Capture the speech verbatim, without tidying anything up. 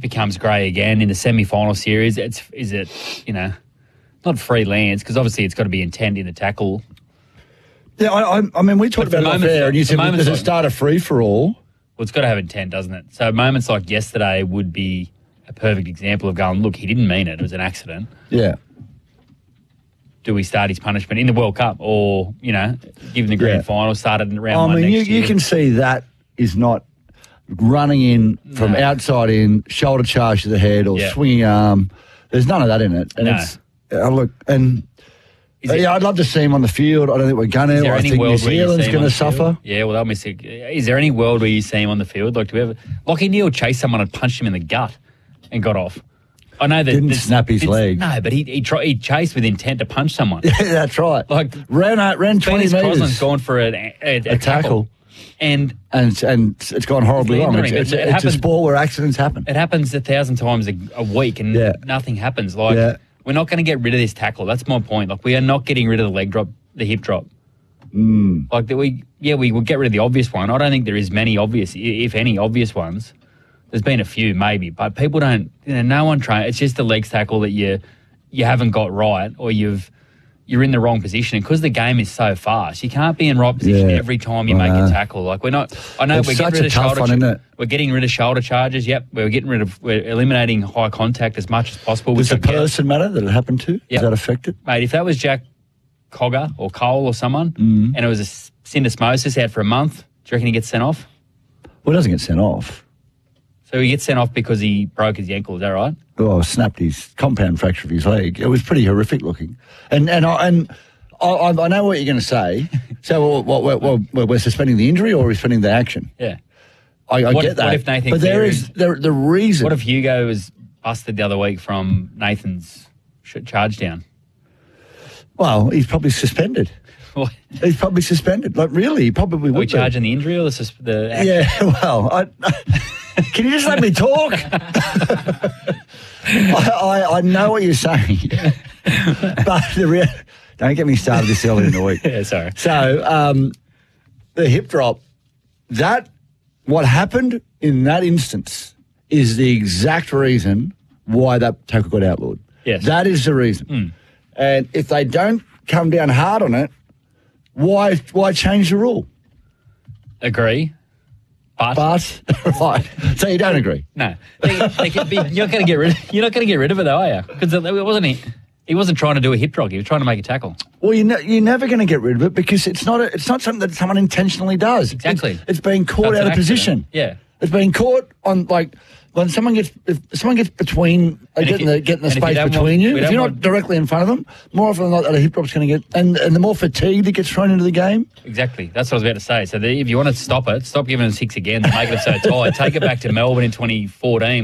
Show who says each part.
Speaker 1: becomes grey again in the semi-final series. It's is it you know not freelance because obviously it's got to be intent in the tackle.
Speaker 2: Yeah, I, I, I mean we talked
Speaker 1: But
Speaker 2: about
Speaker 1: for
Speaker 2: it off
Speaker 1: moments-
Speaker 2: air, and you
Speaker 1: for
Speaker 2: said
Speaker 1: moments
Speaker 2: does it
Speaker 1: like-
Speaker 2: start a free for all?
Speaker 1: Well, it's got to have intent, doesn't it? So moments like yesterday would be a perfect example of going, look, he didn't mean it. It was an accident.
Speaker 2: Yeah.
Speaker 1: Do we start his punishment in the World Cup or, you know, give him the grand
Speaker 2: Yeah.
Speaker 1: final, started in round
Speaker 2: I
Speaker 1: one
Speaker 2: mean, you,
Speaker 1: next
Speaker 2: you
Speaker 1: year?
Speaker 2: can see that is not running in from
Speaker 1: No.
Speaker 2: outside in, shoulder charge to the head or
Speaker 1: Yeah.
Speaker 2: swinging arm. There's none of that in it. And
Speaker 1: No.
Speaker 2: it's, uh, look, and
Speaker 1: Is
Speaker 2: uh,
Speaker 1: it-
Speaker 2: yeah, I'd love to see him on the field. I don't think we're going
Speaker 1: Is
Speaker 2: to.
Speaker 1: there
Speaker 2: I
Speaker 1: any
Speaker 2: think New
Speaker 1: world where you
Speaker 2: Zealand's
Speaker 1: see him
Speaker 2: going
Speaker 1: on
Speaker 2: to
Speaker 1: the field?
Speaker 2: suffer.
Speaker 1: Yeah, well, they'll miss it. Is there any world where you see him on the field? Like, do we ever... Lockie Neal chased someone and punched him in the gut and got off. I know that...
Speaker 2: Didn't
Speaker 1: this-
Speaker 2: snap his
Speaker 1: it's-
Speaker 2: leg.
Speaker 1: No, but he he, try, he chased with intent to punch someone.
Speaker 2: Yeah, that's right.
Speaker 1: Like,
Speaker 2: ran out, ran twenty
Speaker 1: Venus Crosland's
Speaker 2: metres.
Speaker 1: gone for a, a, a,
Speaker 2: A
Speaker 1: tackle.
Speaker 2: tackle.
Speaker 1: And
Speaker 2: And, and it's gone horribly
Speaker 1: It's
Speaker 2: wrong.
Speaker 1: landed
Speaker 2: It's,
Speaker 1: on him.
Speaker 2: it's,
Speaker 1: It
Speaker 2: it's a
Speaker 1: happened-
Speaker 2: sport where accidents happen.
Speaker 1: it happens a thousand times a, a week and
Speaker 2: Yeah.
Speaker 1: nothing happens. Like,
Speaker 2: Yeah.
Speaker 1: we're not going to get rid of this tackle. That's my point. Like, we are not getting rid of the leg drop, the hip drop.
Speaker 2: Mm.
Speaker 1: Like, that we, yeah, we will get rid of the obvious one. I don't think there is many obvious, i- if any, obvious ones. There's been a few, maybe, but people don't, you know, no one train. It's just the legs tackle that you you haven't got right or you've, you're in the wrong position. And because the game is so fast, you can't be in the right position
Speaker 2: Yeah.
Speaker 1: every time you
Speaker 2: I
Speaker 1: make
Speaker 2: know.
Speaker 1: a tackle. Like, we're not, I know
Speaker 2: It's
Speaker 1: we're
Speaker 2: such
Speaker 1: getting rid
Speaker 2: a
Speaker 1: of
Speaker 2: tough
Speaker 1: shoulder
Speaker 2: one, isn't it?
Speaker 1: We're getting rid of shoulder charges. Yep, we're getting rid of, we're eliminating high contact as much as possible.
Speaker 2: Does
Speaker 1: which
Speaker 2: the
Speaker 1: I get.
Speaker 2: person matter that it happened to?
Speaker 1: Yep.
Speaker 2: Is that affected?
Speaker 1: Mate, if that was Jack Cogger or Cole or someone
Speaker 2: Mm.
Speaker 1: and it was a s- syndesmosis out for a month, do you reckon he gets sent off?
Speaker 2: Well, it doesn't get sent off.
Speaker 1: So he gets sent off because he broke his ankle, is that right?
Speaker 2: Oh, snapped his compound fracture of his leg. It was pretty horrific looking. And and I, and I, I I know what you're going to say. So what, what, what, what, we're suspending the injury or we're suspending the action?
Speaker 1: Yeah.
Speaker 2: I, I
Speaker 1: What
Speaker 2: get
Speaker 1: if-
Speaker 2: that.
Speaker 1: what if Nathan
Speaker 2: but there
Speaker 1: Cleary-
Speaker 2: is there, the reason.
Speaker 1: What if Hugo was busted the other week from Nathan's sh- charge down?
Speaker 2: Well, he's probably suspended.
Speaker 1: What?
Speaker 2: He's probably suspended. Like really, he probably
Speaker 1: Are
Speaker 2: would
Speaker 1: we
Speaker 2: be.
Speaker 1: charging the injury or the, sus- the action?
Speaker 2: Yeah, well, I, can you just let me talk? I, I, I know what you're saying, but the real, don't get me started this early in the week.
Speaker 1: Yeah, sorry.
Speaker 2: So um, the hip drop, that what happened in that instance is the exact reason why that tackle got outlawed.
Speaker 1: Yes.
Speaker 2: That is the reason.
Speaker 1: Mm.
Speaker 2: And if they don't come down hard on it, why why change the rule?
Speaker 1: Agree. But,
Speaker 2: But right, so you don't agree?
Speaker 1: no, they, they can be, you're not going to get rid. You're not going to get rid of it, though, are you? Because it wasn't he. He wasn't trying to do a hip drop. He was trying to make a tackle.
Speaker 2: Well, you ne- you're never going to get rid of it because it's not a, it's not something that someone intentionally does.
Speaker 1: Exactly.
Speaker 2: It's, it's being caught
Speaker 1: That's
Speaker 2: out
Speaker 1: an
Speaker 2: of
Speaker 1: accident.
Speaker 2: position.
Speaker 1: Yeah.
Speaker 2: It's being caught on like when someone gets if someone gets between uh,
Speaker 1: And if
Speaker 2: getting
Speaker 1: you-
Speaker 2: the getting the
Speaker 1: and if you
Speaker 2: space
Speaker 1: don't
Speaker 2: between
Speaker 1: want-
Speaker 2: you.
Speaker 1: we
Speaker 2: If
Speaker 1: don't
Speaker 2: you're
Speaker 1: want-
Speaker 2: not directly in front of them, more often than not, that a hip drop's going to get and and the more fatigue that gets thrown into the game.
Speaker 1: Exactly. That's what I was about to say. So the, if you want to stop it, stop giving it six again, make it so tight. Take it back to Melbourne in twenty fourteen.